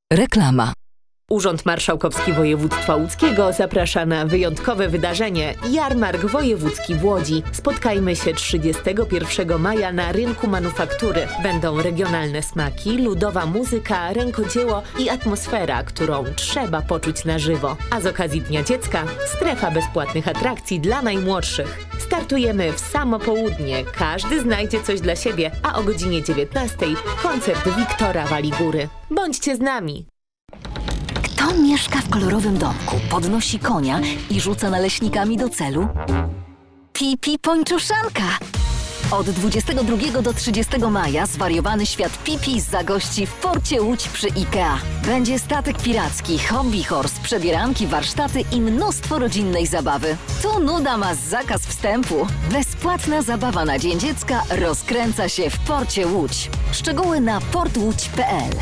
Reklama. Urząd Marszałkowski Województwa Łódzkiego zaprasza na wyjątkowe wydarzenie Jarmark Wojewódzki w Łodzi. Spotkajmy się 31 maja na Rynku Manufaktury. Będą regionalne smaki, ludowa muzyka, rękodzieło i atmosfera, którą trzeba poczuć na żywo. A z okazji Dnia Dziecka strefa bezpłatnych atrakcji dla najmłodszych. Startujemy w samo południe. Każdy znajdzie coś dla siebie, a o godzinie 19 koncert Wiktora Waligóry. Bądźcie z nami! Kto mieszka w kolorowym domku, podnosi konia i rzuca naleśnikami do celu? Pipi Pończuszanka! Od 22 do 30 maja zwariowany świat Pipi zagości w porcie Łódź przy IKEA. Będzie statek piracki, hobby horse, przebieranki, warsztaty i mnóstwo rodzinnej zabawy. Tu nuda ma zakaz wstępu. Bezpłatna zabawa na Dzień Dziecka rozkręca się w porcie Łódź. Szczegóły na portłódź.pl.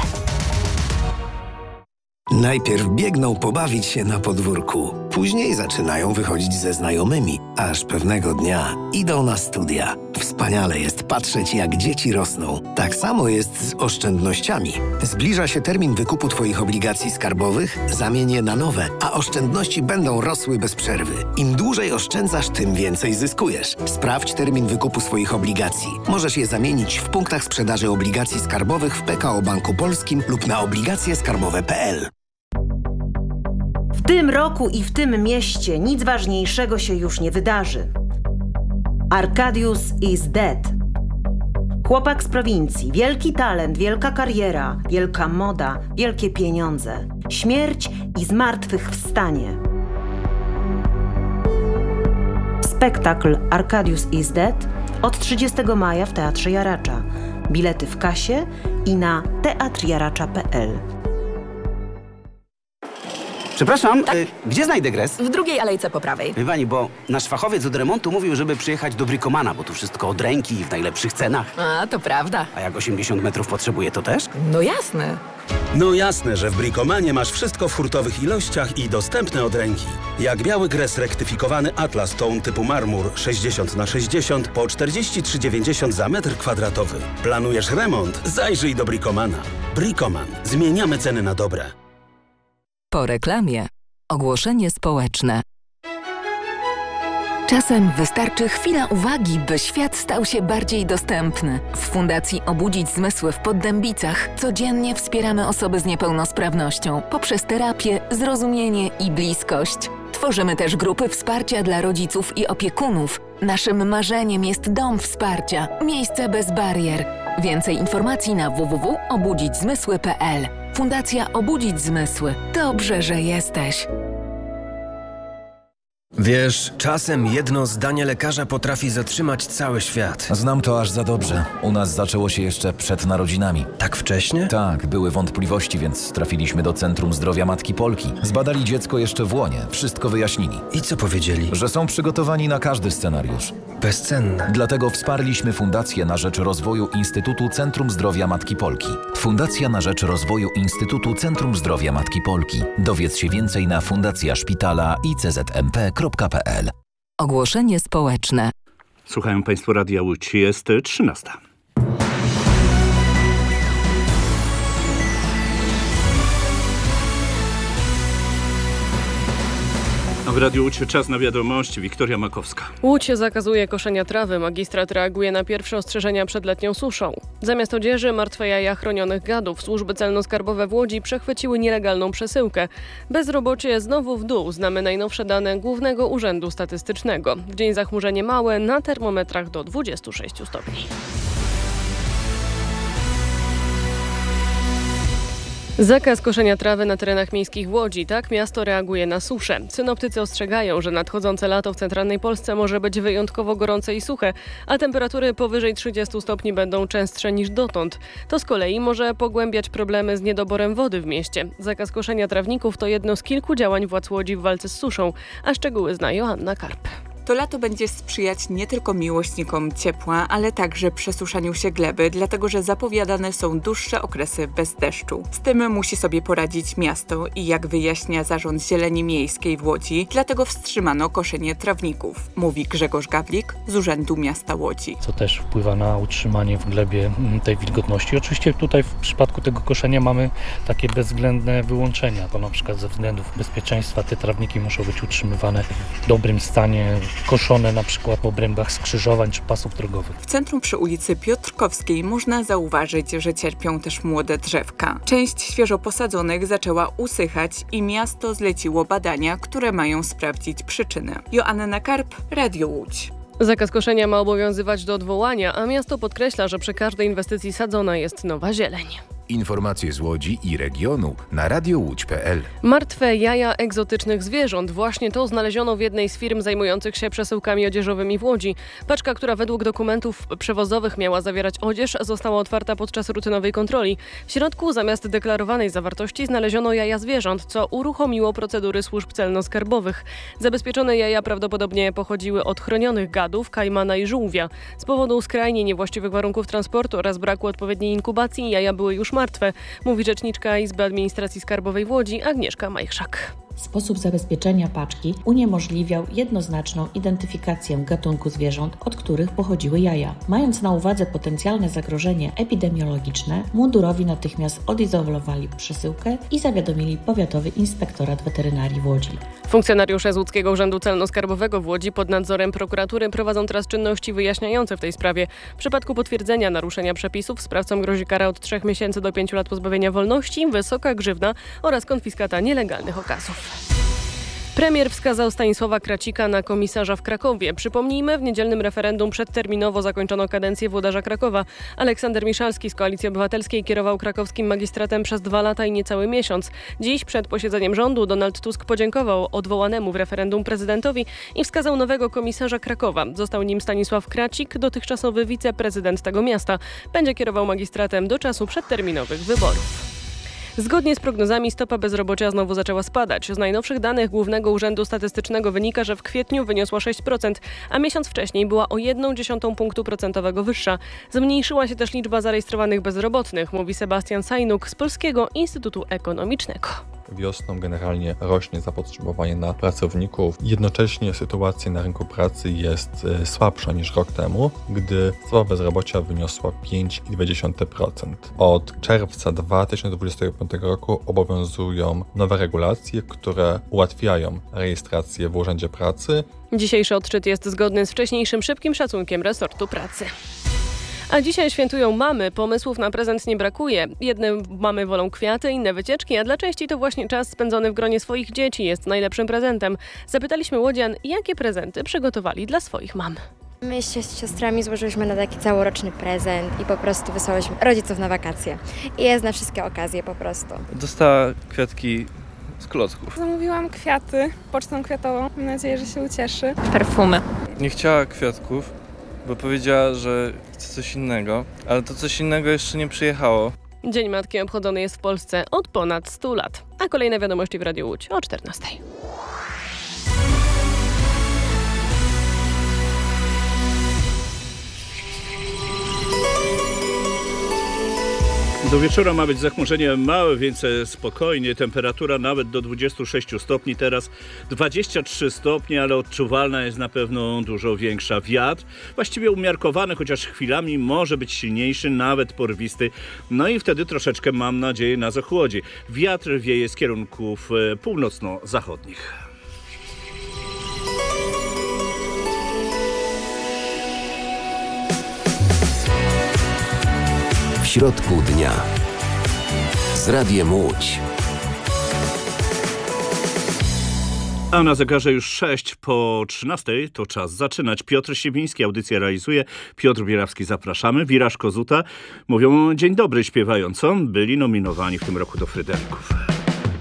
Najpierw biegną pobawić się na podwórku, później zaczynają wychodzić ze znajomymi, aż pewnego dnia idą na studia. Wspaniale jest patrzeć, jak dzieci rosną. Tak samo jest z oszczędnościami. Zbliża się termin wykupu Twoich obligacji skarbowych, zamień je na nowe, a oszczędności będą rosły bez przerwy. Im dłużej oszczędzasz, tym więcej zyskujesz. Sprawdź termin wykupu swoich obligacji. Możesz je zamienić w punktach sprzedaży obligacji skarbowych w PKO Banku Polskim lub na obligacjeskarbowe.pl. W tym roku i w tym mieście nic ważniejszego się już nie wydarzy. Arkadiusz is dead. Chłopak z prowincji, wielki talent, wielka kariera, wielka moda, wielkie pieniądze, śmierć i zmartwychwstanie. Spektakl Arkadiusz is dead od 30 maja w Teatrze Jaracza. Bilety w kasie i na teatrjaracza.pl. Przepraszam, gdzie znajdę gres? W drugiej alejce po prawej. Wie pani, bo nasz fachowiec od remontu mówił, żeby przyjechać do Bricomana, bo tu wszystko od ręki i w najlepszych cenach. A, to prawda. A jak 80 metrów potrzebuje, to też? No jasne. No jasne, że w Bricomanie masz wszystko w hurtowych ilościach i dostępne od ręki. Jak biały gres rektyfikowany Atlas Tone typu marmur 60x60 po 43,90 za metr kwadratowy. Planujesz remont? Zajrzyj do Bricomana. Bricoman. Zmieniamy ceny na dobre. Po reklamie. Ogłoszenie społeczne. Czasem wystarczy chwila uwagi, by świat stał się bardziej dostępny. W Fundacji Obudzić Zmysły w Poddębicach codziennie wspieramy osoby z niepełnosprawnością poprzez terapię, zrozumienie i bliskość. Tworzymy też grupy wsparcia dla rodziców i opiekunów. Naszym marzeniem jest dom wsparcia, miejsce bez barier. Więcej informacji na www.obudzićzmysły.pl. Fundacja Obudzić Zmysły. Dobrze, że jesteś. Wiesz, czasem jedno zdanie lekarza potrafi zatrzymać cały świat. Znam to aż za dobrze. U nas zaczęło się jeszcze przed narodzinami. Tak wcześnie? Tak, były wątpliwości, więc trafiliśmy do Centrum Zdrowia Matki Polki. Zbadali dziecko jeszcze w łonie, wszystko wyjaśnili. I co powiedzieli? Że są przygotowani na każdy scenariusz. Bezcenne. Dlatego wsparliśmy Fundację na rzecz rozwoju Instytutu Centrum Zdrowia Matki Polki. Fundacja na rzecz rozwoju Instytutu Centrum Zdrowia Matki Polki. Dowiedz się więcej na fundacjaszpitala iczmp.pl. Ogłoszenie społeczne. Słuchają Państwo Radia Łódź. Jest 13. W Radiu Łódź czas na wiadomości. Wiktoria Makowska. Łódź zakazuje koszenia trawy. Magistrat reaguje na pierwsze ostrzeżenia przed letnią suszą. Zamiast odzieży, martwe jaja chronionych gadów służby celno-skarbowe w Łodzi przechwyciły nielegalną przesyłkę. Bezrobocie znowu w dół. Znamy najnowsze dane Głównego Urzędu Statystycznego. W dzień zachmurzenie małe, na termometrach do 26 stopni. Zakaz koszenia trawy na terenach miejskich w Łodzi. Tak miasto reaguje na suszę. Synoptycy ostrzegają, że nadchodzące lato w centralnej Polsce może być wyjątkowo gorące i suche, a temperatury powyżej 30 stopni będą częstsze niż dotąd. To z kolei może pogłębiać problemy z niedoborem wody w mieście. Zakaz koszenia trawników to jedno z kilku działań władz Łodzi w walce z suszą, a szczegóły zna Joanna Karp. To lato będzie sprzyjać nie tylko miłośnikom ciepła, ale także przesuszaniu się gleby, dlatego że zapowiadane są dłuższe okresy bez deszczu. Z tym musi sobie poradzić miasto i jak wyjaśnia Zarząd Zieleni Miejskiej w Łodzi, dlatego wstrzymano koszenie trawników, mówi Grzegorz Gawlik z Urzędu Miasta Łodzi. Co też wpływa na utrzymanie w glebie tej wilgotności. Oczywiście tutaj w przypadku tego koszenia mamy takie bezwzględne wyłączenia, bo na przykład ze względów bezpieczeństwa te trawniki muszą być utrzymywane w dobrym stanie, koszone na przykład w obrębach skrzyżowań czy pasów drogowych. W centrum przy ulicy Piotrkowskiej można zauważyć, że cierpią też młode drzewka. Część świeżo posadzonych zaczęła usychać i miasto zleciło badania, które mają sprawdzić przyczyny. Joanna Karp, Radio Łódź. Zakaz koszenia ma obowiązywać do odwołania, a miasto podkreśla, że przy każdej inwestycji sadzona jest nowa zieleń. Informacje z Łodzi i regionu na radiołódź.pl. Martwe jaja egzotycznych zwierząt. Właśnie to znaleziono w jednej z firm zajmujących się przesyłkami odzieżowymi w Łodzi. Paczka, która według dokumentów przewozowych miała zawierać odzież, została otwarta podczas rutynowej kontroli. W środku zamiast deklarowanej zawartości znaleziono jaja zwierząt, co uruchomiło procedury służb celno-skarbowych. Zabezpieczone jaja prawdopodobnie pochodziły od chronionych gadów, kajmana i żółwia. Z powodu skrajnie niewłaściwych warunków transportu oraz braku odpowiedniej inkubacji jaja były już martwe, mówi rzeczniczka Izby Administracji Skarbowej w Łodzi Agnieszka Majchrzak. Sposób zabezpieczenia paczki uniemożliwiał jednoznaczną identyfikację gatunku zwierząt, od których pochodziły jaja. Mając na uwadze potencjalne zagrożenie epidemiologiczne, mundurowi natychmiast odizolowali przesyłkę i zawiadomili Powiatowy Inspektorat Weterynarii w Łodzi. Funkcjonariusze z Łódzkiego Urzędu Celno-Skarbowego w Łodzi pod nadzorem prokuratury prowadzą teraz czynności wyjaśniające w tej sprawie. W przypadku potwierdzenia naruszenia przepisów sprawcom grozi kara od 3 miesięcy do 5 lat pozbawienia wolności, wysoka grzywna oraz konfiskata nielegalnych okazów. Premier wskazał Stanisława Kracika na komisarza w Krakowie. Przypomnijmy, w niedzielnym referendum przedterminowo zakończono kadencję włodarza Krakowa. Aleksander Miszalski z Koalicji Obywatelskiej kierował krakowskim magistratem przez 2 lata i niecały miesiąc. Dziś przed posiedzeniem rządu Donald Tusk podziękował odwołanemu w referendum prezydentowi i wskazał nowego komisarza Krakowa. Został nim Stanisław Kracik, dotychczasowy wiceprezydent tego miasta. Będzie kierował magistratem do czasu przedterminowych wyborów. Zgodnie z prognozami stopa bezrobocia znowu zaczęła spadać. Z najnowszych danych Głównego Urzędu Statystycznego wynika, że w kwietniu wyniosła 6%, a miesiąc wcześniej była o 0,1 punktu procentowego wyższa. Zmniejszyła się też liczba zarejestrowanych bezrobotnych, mówi Sebastian Sajnuk z Polskiego Instytutu Ekonomicznego. Wiosną generalnie rośnie zapotrzebowanie na pracowników. Jednocześnie sytuacja na rynku pracy jest słabsza niż rok temu, gdy stopa bezrobocia wyniosła 5,2%. Od czerwca 2025 roku obowiązują nowe regulacje, które ułatwiają rejestrację w Urzędzie Pracy. Dzisiejszy odczyt jest zgodny z wcześniejszym szybkim szacunkiem resortu pracy. A dzisiaj świętują mamy. Pomysłów na prezent nie brakuje. Jedne mamy wolą kwiaty, inne wycieczki, a dla części to właśnie czas spędzony w gronie swoich dzieci jest najlepszym prezentem. Zapytaliśmy łodzian, jakie prezenty przygotowali dla swoich mam. My się z siostrami złożyliśmy na taki całoroczny prezent i po prostu wysłałyśmy rodziców na wakacje. I jest na wszystkie okazje po prostu. Dostała kwiatki z klocków. Zamówiłam kwiaty pocztą kwiatową. Mam nadzieję, że się ucieszy. Perfumy. Nie chciała kwiatków, bo powiedziała, że chce coś innego, ale to coś innego jeszcze nie przyjechało. Dzień Matki obchodzony jest w Polsce od ponad 100 lat. A kolejne wiadomości w Radiu Łódź o 14. Do wieczora ma być zachmurzenie małe, więc spokojnie. Temperatura nawet do 26 stopni. Teraz 23 stopnie, ale odczuwalna jest na pewno dużo większa. Wiatr właściwie umiarkowany, chociaż chwilami może być silniejszy, nawet porwisty. No i wtedy troszeczkę mam nadzieję na zachłodzie. Wiatr wieje z kierunków północno-zachodnich. W środku dnia z Radiem Łódź. A na zegarze już 6 po 13. To czas zaczynać. Piotr Siwiński audycję realizuje. Piotr Bierawski, zapraszamy. Wiraż Kozuta mówią dzień dobry śpiewającą. Byli nominowani w tym roku do Fryderyków.